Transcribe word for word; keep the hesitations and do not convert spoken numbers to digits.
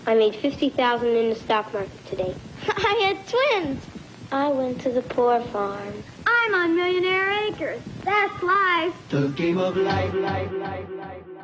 I made fifty thousand in the stock market today. I had twins. I went to the poor farm. I'm on Millionaire Acres. That's life. The game of life, life, life, life.